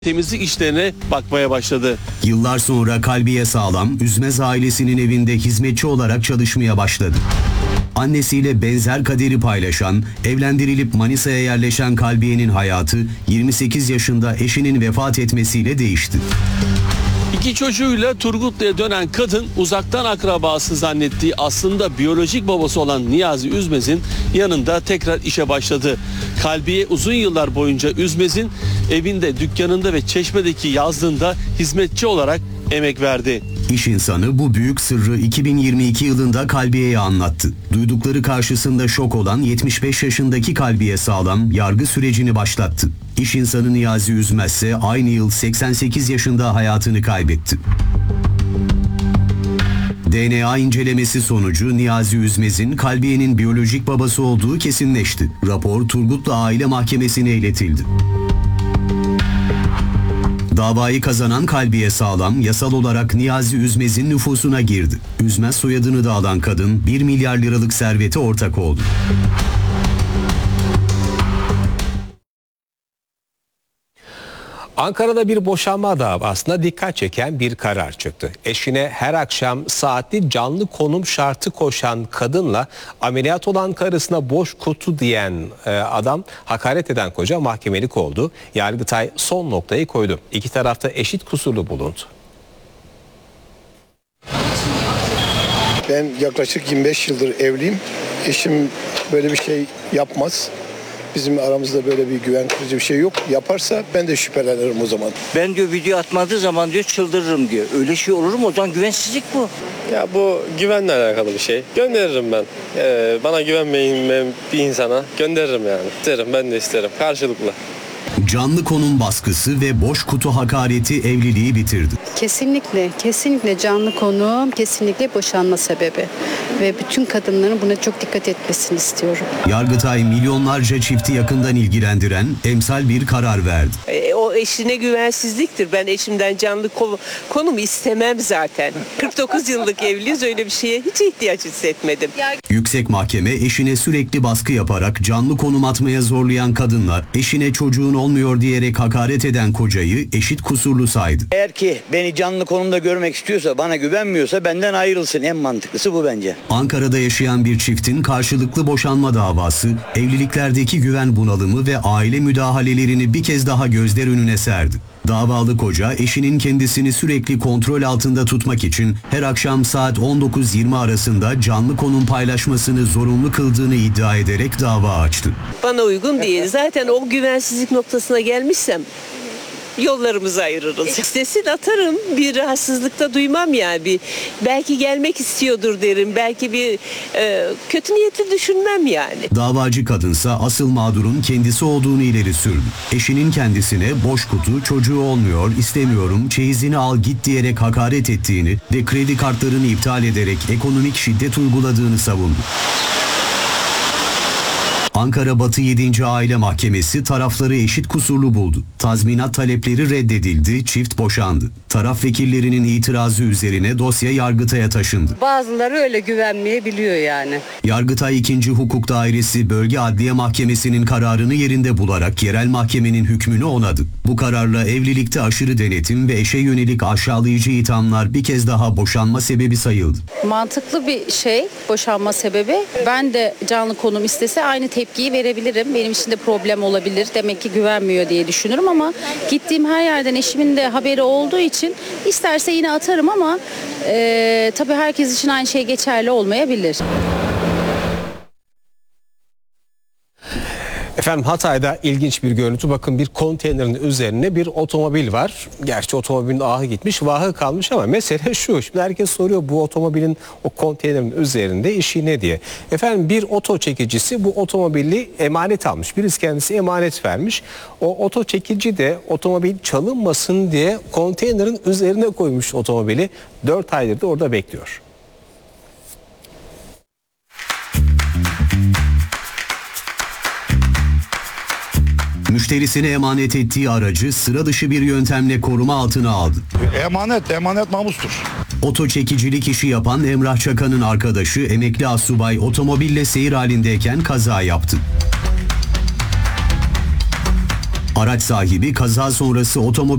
temizlik işlerine bakmaya başladı. Yıllar sonra Kalbiye Sağlam, Üzmez ailesinin evinde hizmetçi olarak çalışmaya başladı. Annesiyle benzer kaderi paylaşan, evlendirilip Manisa'ya yerleşen Kalbiye'nin hayatı 28 yaşında eşinin vefat etmesiyle değişti. İki çocuğuyla Turgutlu'ya dönen kadın uzaktan akrabası zannettiği aslında biyolojik babası olan Niyazi Üzmez'in yanında tekrar işe başladı. Kalbiye uzun yıllar boyunca Üzmez'in evinde, dükkanında ve Çeşme'deki yazlığında hizmetçi olarak emek verdi. İş insanı bu büyük sırrı 2022 yılında Kalbiye'ye anlattı. Duydukları karşısında şok olan 75 yaşındaki Kalbiye Sağlam yargı sürecini başlattı. İş insanı Niyazi Üzmez ise aynı yıl 88 yaşında hayatını kaybetti. DNA incelemesi sonucu Niyazi Üzmez'in Kalbiye'nin biyolojik babası olduğu kesinleşti. Rapor Turgutlu Aile Mahkemesi'ne iletildi. Davayı kazanan Kalbiye Sağlam yasal olarak Niyazi Üzmez'in nüfusuna girdi. Üzmez soyadını da alan kadın 1 milyar liralık servete ortak oldu. Ankara'da bir boşanma davasına dikkat çeken bir karar çıktı. Eşine her akşam saatli canlı konum şartı koşan kadınla ameliyat olan karısına boş kutu diyen adam, hakaret eden koca mahkemelik oldu. Yargıtay son noktayı koydu. İki tarafta eşit kusurlu bulundu. Ben yaklaşık 25 yıldır evliyim. Eşim böyle bir şey yapmaz. Bizim aramızda böyle bir güven kırıcı bir şey yok. Yaparsa ben de şüphelenirim o zaman. Ben diyor video atmadığı zaman diyor çıldırırım diyor. Öyle şey olur mu? O zaman güvensizlik bu. Ya bu güvenle alakalı bir şey. Gönderirim ben. Bana güvenmeyen bir insana gönderirim yani. İsterim, ben de isterim. Karşılıklı. Canlı konum baskısı ve boş kutu hakareti evliliği bitirdi. Kesinlikle canlı konum, kesinlikle boşanma sebebi. Ve bütün kadınların buna çok dikkat etmesini istiyorum. Yargıtay milyonlarca çifti yakından ilgilendiren emsal bir karar verdi. O eşine güvensizliktir. Ben eşimden canlı konum istemem zaten. 49 yıllık evliyiz, öyle bir şeye hiç ihtiyaç hissetmedim. Yüksek Mahkeme eşine sürekli baskı yaparak canlı konum atmaya zorlayan kadınla eşine çocuğun olmuyor diyerek hakaret eden kocayı eşit kusurlu saydı. Eğer ki beni canlı konumda görmek istiyorsa, bana güvenmiyorsa benden ayrılsın. En mantıklısı bu bence. Ankara'da yaşayan bir çiftin karşılıklı boşanma davası, evliliklerdeki güven bunalımı ve aile müdahalelerini bir kez daha gözler önüne serdi. Davalı koca eşinin kendisini sürekli kontrol altında tutmak için her akşam saat 19-20 arasında canlı konum paylaşmasını zorunlu kıldığını iddia ederek dava açtı. Bana uygun değil. Zaten o güvensizlik noktasına gelmişsem yollarımızı ayırırız. İstesin atarım, bir rahatsızlıkta duymam yani. Belki gelmek istiyordur derim, belki bir kötü niyetli düşünmem yani. Davacı kadınsa asıl mağdurun kendisi olduğunu ileri sürdü. Eşinin kendisine boş kutu, çocuğu olmuyor, istemiyorum, çeyizini al git diyerek hakaret ettiğini ve kredi kartlarını iptal ederek ekonomik şiddet uyguladığını savundu. Ankara Batı 7. Aile Mahkemesi tarafları eşit kusurlu buldu. Tazminat talepleri reddedildi, çift boşandı. Taraf vekillerinin itirazı üzerine dosya Yargıtay'a taşındı. Bazıları öyle güvenmeyebiliyor yani. Yargıtay 2. Hukuk Dairesi Bölge Adliye Mahkemesi'nin kararını yerinde bularak yerel mahkemenin hükmünü onadı. Bu kararla evlilikte aşırı denetim ve eşe yönelik aşağılayıcı ithamlar bir kez daha boşanma sebebi sayıldı. Mantıklı bir şey boşanma sebebi. Ben de canlı konum istese aynı tepkiyi verebilirim. Benim için de problem olabilir. Demek ki güvenmiyor diye düşünürüm ama gittiğim her yerden eşimin de haberi olduğu için isterse yine atarım ama tabii herkes için aynı şey geçerli olmayabilir. Efendim Hatay'da ilginç bir görüntü. Bakın, bir konteynerin üzerine bir otomobil var. Gerçi otomobilin ahı gitmiş, vahı kalmış ama mesele şu. Şimdi herkes soruyor, bu otomobilin, o konteynerin üzerinde işi ne diye. Efendim bir oto çekicisi bu otomobili emanet almış. Birisi kendisi emanet vermiş. O oto çekici de otomobil çalınmasın diye konteynerin üzerine koymuş otomobili. 4 aydır da orada bekliyor. Müşterisine emanet ettiği aracı sıra dışı bir yöntemle koruma altına aldı. Emanet namustur. Oto çekicilik işi yapan Emrah Çakan'ın arkadaşı emekli astsubay otomobille seyir halindeyken kaza yaptı. Araç sahibi kaza sonrası otomobil